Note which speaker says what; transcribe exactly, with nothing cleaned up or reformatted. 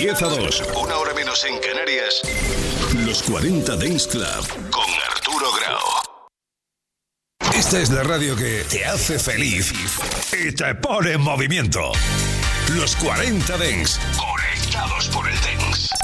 Speaker 1: diez a dos,
Speaker 2: una hora menos en Canarias.
Speaker 1: Los cuarenta Dance Club
Speaker 2: con Arturo Grau.
Speaker 1: Esta es la radio que te hace feliz y te pone en movimiento. Los cuarenta Dance, conectados por el Dance.